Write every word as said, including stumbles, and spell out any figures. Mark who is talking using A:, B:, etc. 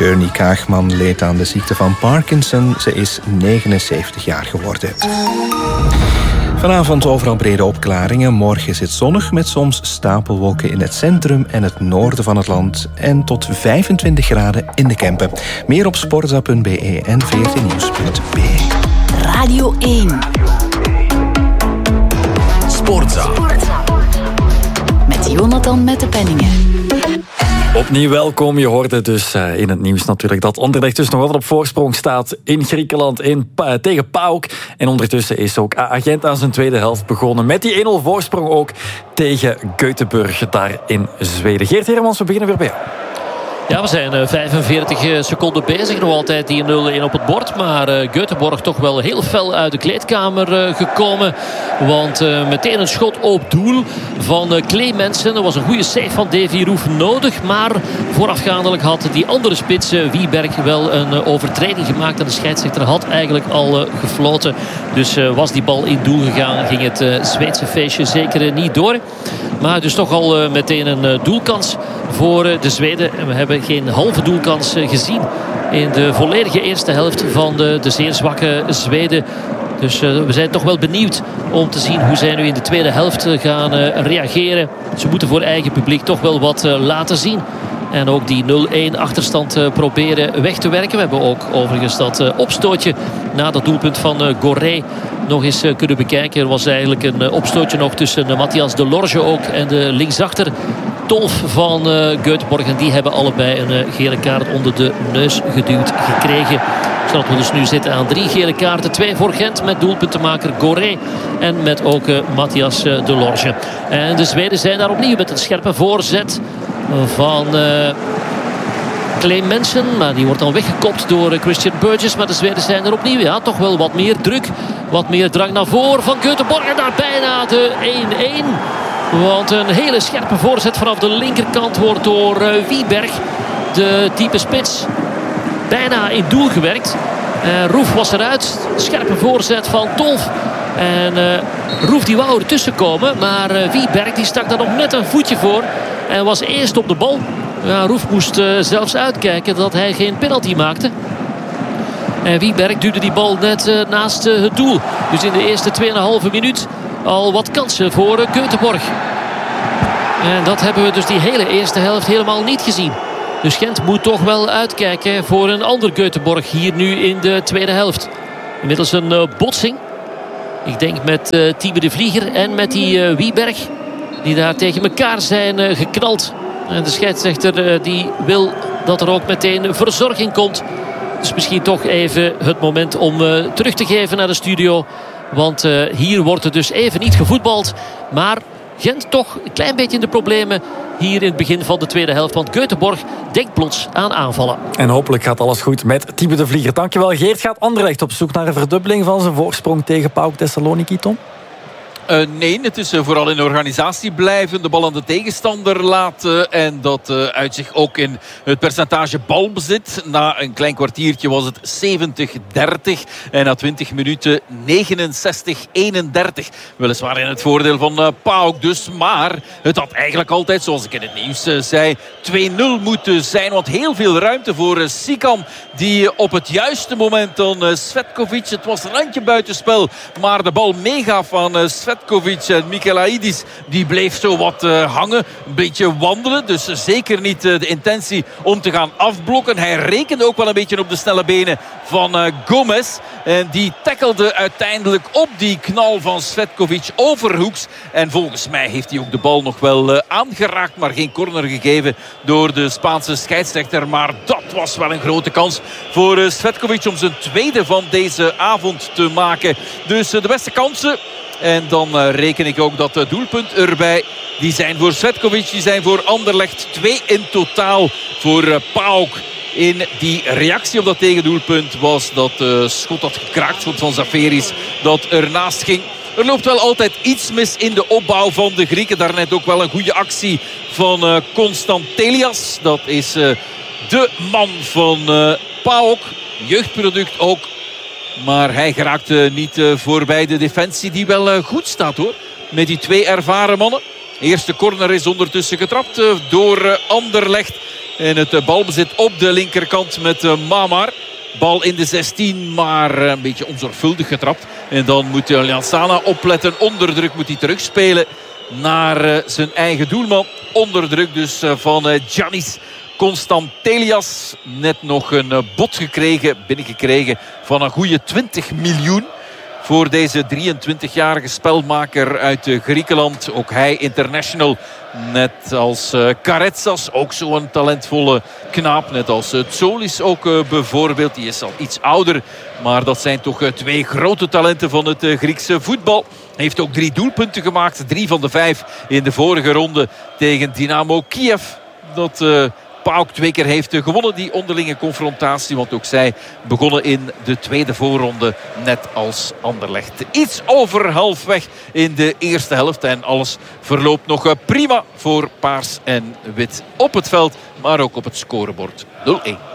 A: Journey Kaagman leed aan de ziekte van Parkinson. Ze is negenenzeventig jaar geworden. Vanavond overal brede opklaringen. Morgen is het zonnig met soms stapelwolken in het centrum en het noorden van het land. En tot vijfentwintig graden in de Kempen. Meer op sportza punt b e en v r t nieuws punt b e.
B: Radio één.
C: Sportza.
B: Met Jonathan Mettepenningen.
C: Opnieuw welkom. Je hoorde dus uh, in het nieuws natuurlijk dat Anderlecht dus nog altijd op voorsprong staat in Griekenland in, uh, tegen PAOK. En ondertussen is ook A A Gent aan zijn tweede helft begonnen met die één nul voorsprong ook tegen Göteborg daar in Zweden. Geert Hermans, we beginnen weer bij jou.
D: Ja, we zijn vijfenveertig seconden bezig. Nog altijd die nul een op het bord. Maar uh, Göteborg toch wel heel fel uit de kleedkamer uh, gekomen. Want uh, meteen een schot op doel van uh, Clemensen. Er was een goede save van Davy Roef nodig. Maar voorafgaandelijk had die andere spits, uh, Wieberg, wel een uh, overtreding gemaakt. En de scheidsrechter had eigenlijk al uh, gefloten. Dus uh, was die bal in doel gegaan, ging het uh, Zweedse feestje zeker uh, niet door. Maar dus toch al uh, meteen een uh, doelkans voor uh, de Zweden. En we hebben geen halve doelkans uh, gezien in de volledige eerste helft van de, de zeer zwakke Zweden. Dus uh, we zijn toch wel benieuwd om te zien hoe zij nu in de tweede helft gaan uh, reageren. Ze moeten voor eigen publiek toch wel wat uh, laten zien. En ook die nul een achterstand uh, proberen weg te werken. We hebben ook overigens dat uh, opstootje na dat doelpunt van uh, Goré nog eens uh, kunnen bekijken. Er was eigenlijk een uh, opstootje nog tussen uh, Matthias de Lorge ook en de linksachter Tolf van uh, Göteborg. En die hebben allebei een uh, gele kaart onder de neus geduwd gekregen. Zodat we dus nu zitten aan drie gele kaarten. Twee voor Gent met doelpuntenmaker Goré. En met ook uh, Matthias uh, de Lorge. En de Zweden zijn daar opnieuw met een scherpe voorzet van uh, Clemensen. Maar die wordt dan weggekopt door uh, Christian Burgess. Maar de Zweden zijn er opnieuw. Ja, toch wel wat meer druk. Wat meer drang naar voren van Göteborg. En daar bijna de één één. Want een hele scherpe voorzet vanaf de linkerkant wordt door uh, Wieberg, de diepe spits, bijna in doel gewerkt. Uh, Roef was eruit. Scherpe voorzet van Tolf. En uh, Roef die wou ertussen komen. Maar uh, Wieberg die stak daar nog net een voetje voor. En was eerst op de bal. Ja, Roef moest uh, zelfs uitkijken dat hij geen penalty maakte. En Wieberg duwde die bal net uh, naast uh, het doel. Dus in de eerste twee komma vijf minuut al wat kansen voor uh, Göteborg. En dat hebben we dus die hele eerste helft helemaal niet gezien. Dus Gent moet toch wel uitkijken voor een ander Göteborg hier nu in de tweede helft. Inmiddels een uh, botsing. Ik denk met uh, Thieme de Vlieger en met die uh, Wieberg. Die daar tegen elkaar zijn uh, geknald. En de scheidsrechter uh, die wil dat er ook meteen verzorging komt. Dus misschien toch even het moment om uh, terug te geven naar de studio. Want uh, hier wordt er dus even niet gevoetbald. Maar Gent toch een klein beetje in de problemen hier in het begin van de tweede helft. Want Göteborg denkt plots aan aanvallen.
C: En hopelijk gaat alles goed met Thieme de Vlieger. Dankjewel Geert. Gaat Anderlecht op zoek naar een verdubbeling van zijn voorsprong tegen PAOK Thessaloniki, Tom?
E: Uh, nee, het is uh, vooral in de organisatie blijven. De bal aan de tegenstander laten. En dat uh, uit zich ook in het percentage balbezit. Na een klein kwartiertje was het zeventig dertig. En na twintig minuten negenenzestig eenendertig. Weliswaar in het voordeel van uh, PAOK dus. Maar het had eigenlijk altijd, zoals ik in het nieuws uh, zei, twee nul moeten zijn. Want heel veel ruimte voor uh, Sikam. Die uh, op het juiste moment dan uh, Svetkovic. Het was een randje buitenspel. Maar de bal meegaf van uh, Svetkovic. En Michelaidis die bleef zo wat uh, hangen. Een beetje wandelen. Dus zeker niet uh, de intentie om te gaan afblokken. Hij rekende ook wel een beetje op de snelle benen van uh, Gomez. En die tackelde uiteindelijk op die knal van Svetkovic overhoeks. En volgens mij heeft hij ook de bal nog wel uh, aangeraakt. Maar geen corner gegeven door de Spaanse scheidsrechter. Maar dat was wel een grote kans voor uh, Svetkovic om zijn tweede van deze avond te maken. Dus uh, de beste kansen. En dan uh, reken ik ook dat uh, doelpunt erbij. Die zijn voor Svetkovic, die zijn voor Anderlecht. Twee in totaal voor uh, PAOK. In die reactie op dat tegendoelpunt was dat uh, schot dat gekraakt, schot van Zaferis, dat ernaast ging. Er loopt wel altijd iets mis in de opbouw van de Grieken. Daarnet ook wel een goede actie van uh, Konstantelias. Dat is uh, de man van uh, PAOK. Jeugdproduct ook. Maar hij geraakte niet uh, voorbij de defensie die wel uh, goed staat hoor. Met die twee ervaren mannen. Eerste corner is ondertussen getrapt uh, door uh, Anderlecht. in het balbezit op de linkerkant met Mamar. Bal in de zestien, maar een beetje onzorgvuldig getrapt. En dan moet Ljansana opletten. Onder druk moet hij terugspelen naar zijn eigen doelman. Onder druk dus van Giannis Constantelias. Net nog een bod gekregen, binnengekregen van een goede twintig miljoen. Voor deze drieëntwintigjarige spelmaker uit Griekenland. Ook hij international. Net als uh, Karetsas, ook zo'n talentvolle knaap. Net als uh, Tsolis ook uh, bijvoorbeeld. Die is al iets ouder. Maar dat zijn toch uh, twee grote talenten van het uh, Griekse voetbal. Hij heeft ook drie doelpunten gemaakt. Drie van de vijf in de vorige ronde tegen Dynamo Kiev. Dat... Uh, PAOK twee keer heeft gewonnen, die onderlinge confrontatie. Want ook zij begonnen in de tweede voorronde net als Anderlecht. Iets over halfweg in de eerste helft. En alles verloopt nog prima voor Paars en Wit op het veld. Maar ook op het scorebord. nul-een.